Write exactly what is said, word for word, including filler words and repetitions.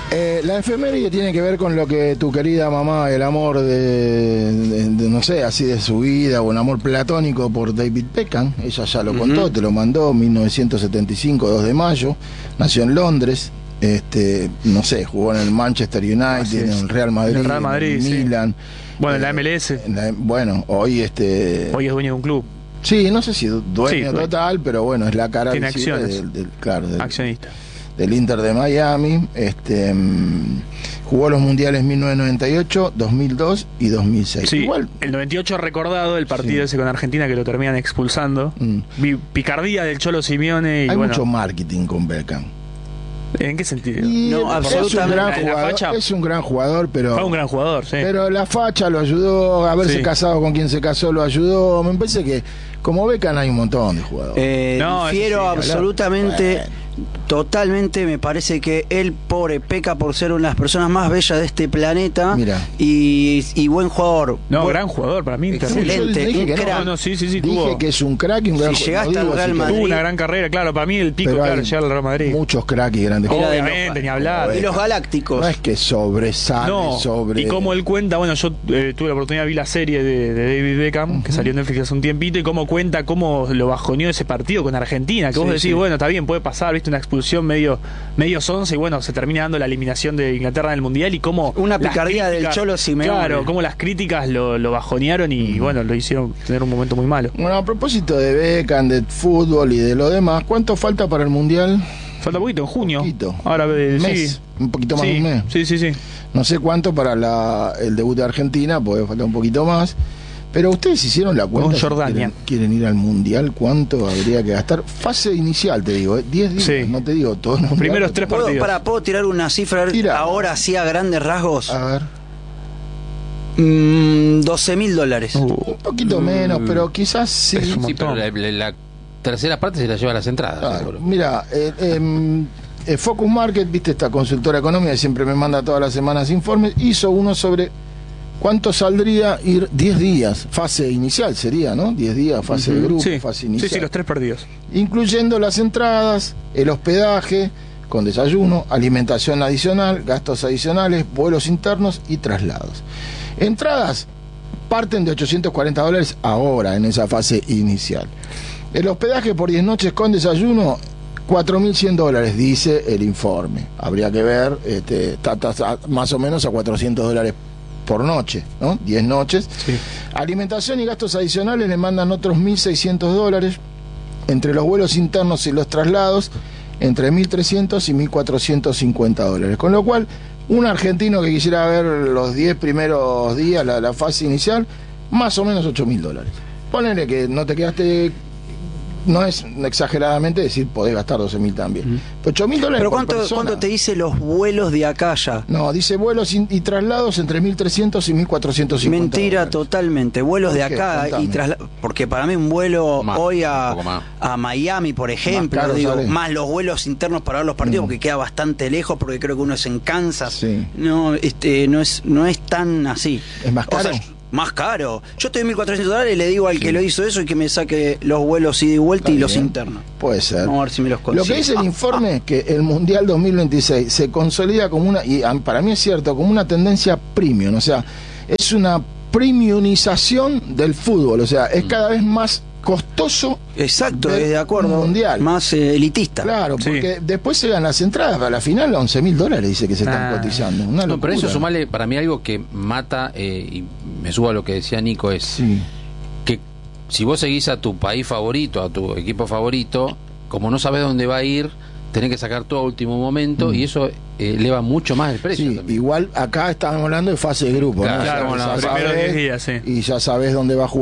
Eh, la efeméride tiene que ver con lo que tu querida mamá, el amor de, de, de, no sé, así de su vida, o un amor platónico por David Beckham. Ella ya lo contó, uh-huh. te lo mandó, mil novecientos setenta y cinco, dos de mayo. Nació en Londres, este, no sé, jugó en el Manchester United, en el Real Madrid, en el Real Madrid, en sí. Milan. Bueno, eh, en la M L S. En la, bueno, hoy este... Hoy es dueño de un club. Sí, no sé si dueño sí, total, pero bueno, es la cara tiene visible acciones. del, del, claro, del, accionista. del Inter de Miami. Este, mmm, jugó los mundiales mil novecientos noventa y ocho, dos mil dos y dos mil seis. Sí, igual el noventa y ocho recordado, el partido sí. ese con Argentina que lo terminan expulsando. Mm. Picardía del Cholo Simeone. Y hay bueno, mucho marketing con Beckham. ¿En qué sentido? Y no, absolutamente. Es un gran jugador, facha, es un gran jugador, pero fue un gran jugador, sí. Pero la facha lo ayudó, haberse sí. casado con quien se casó lo ayudó. Me parece que como Beckham hay un montón de jugadores. Eh, no, difiero sí, absolutamente. Bueno. Totalmente, me parece que él, pobre, peca por ser una de las personas más bellas de este planeta. Mira. Y, y buen jugador. No, buen, gran jugador para mí. Excelente, un crack. No, no, sí, sí, sí, dije tuvo, que es un crack y un gran si llegaste no al Real Madrid. Tuvo una gran carrera, claro, para mí el pico, pero claro, llegar al Real Madrid. Muchos cracks y grandes jugadores. Obviamente, ni hablar. Y los galácticos. No es que sobresale, no, sobre... y como él cuenta, bueno, yo eh, tuve la oportunidad, vi la serie de, de David Beckham, uh-huh. que salió en Netflix hace un tiempito, y cómo cuenta cómo lo bajoneó ese partido con Argentina, que sí, vos decís, sí. bueno, está bien, puede pasar, viste, una expulsión medio medio sonce, y bueno, se termina dando la eliminación de Inglaterra en el Mundial, y cómo una picardía del Cholo Simeone. Claro, cómo las críticas lo, lo bajonearon y uh-huh. bueno, lo hicieron tener un momento muy malo. Bueno, a propósito de Beckham, de fútbol y de lo demás, ¿cuánto falta para el Mundial? Falta poquito, en junio. Poquito. Ahora, eh, mes, sí. un poquito más sí, de un mes. Sí, sí, sí. No sé cuánto para la, el debut de Argentina, puede faltar un poquito más. Pero ustedes hicieron la cuenta. Con Jordania. Si quieren, quieren ir al Mundial, ¿cuánto habría que gastar? Fase inicial, te digo, diez ¿eh? días, sí. no te digo todo el Mundial. Primeros tres partidos. ¿Puedo, para, ¿Puedo tirar una cifra Tira. ahora sí a grandes rasgos? A ver. Mm, doce mil dólares. Uh, un poquito uh, menos, pero quizás sí. Sí, pero la, la, la tercera parte se la lleva a las entradas. Claro. Mira, eh, eh, eh, Focus Market, viste, esta consultora económica, siempre me manda todas las semanas informes, hizo uno sobre cuánto saldría ir diez días, fase inicial sería, ¿no? diez días, fase uh-huh. de grupo, sí. fase inicial. Sí, sí, los tres partidos. Incluyendo las entradas, el hospedaje, con desayuno, alimentación adicional, gastos adicionales, vuelos internos y traslados. Entradas parten de ochocientos cuarenta dólares ahora en esa fase inicial. El hospedaje por diez noches con desayuno, cuatro mil cien dólares, dice el informe. Habría que ver, este, está más o menos a cuatrocientos dólares por noche, ¿no? diez noches. Sí. Alimentación y gastos adicionales le mandan otros mil seiscientos dólares. Entre los vuelos internos y los traslados, entre mil trescientos y mil cuatrocientos cincuenta dólares. Con lo cual, un argentino que quisiera ver los diez primeros días, la, la fase inicial, más o menos ocho mil dólares. Ponele que no te quedaste... No es exageradamente decir podés gastar doce mil también. Mm. ocho mil dólares. Pero por ¿cuánto, persona. ¿cuánto te dice los vuelos de acá ya? No, dice vuelos y, y traslados entre mil trescientos y mil cuatrocientos cincuenta. Mentira dólares. Totalmente. Vuelos de acá y traslados. Porque para mí un vuelo más, hoy a, más. a Miami, por ejemplo, más, digo, más los vuelos internos para ver los partidos, mm. porque queda bastante lejos, porque creo que uno es en Kansas. Sí. No, este, no es, no es tan así. ¿Es más caro? O sea, más caro. Yo estoy en mil cuatrocientos dólares y le digo al sí. que lo hizo eso y que me saque los vuelos ida y vuelta Está y bien. los internos. Puede ser. Vamos a ver si me los consigo. Lo que dice el informe es que el Mundial dos mil veintiséis se consolida como una, y para mí es cierto, como una tendencia premium. O sea, es una premiumización del fútbol. O sea, es cada vez más costoso. Exacto, de acuerdo. Mundial. Más eh, elitista. Claro, sí. porque después se dan las entradas. Para la final, once mil dólares dice que se están ah. cotizando. Una no, pero eso sumale para mí algo que mata, eh, y me subo a lo que decía Nico, es sí. que si vos seguís a tu país favorito, a tu equipo favorito, como no sabés dónde va a ir, tenés que sacar todo a último momento mm. y eso eh, eleva mucho más el precio. Sí, igual acá estábamos hablando de fase de grupo, claro, ¿no? claro, ya, bueno, ya los primeros sabés, diez días, sí. Y ya sabés dónde va a jugar.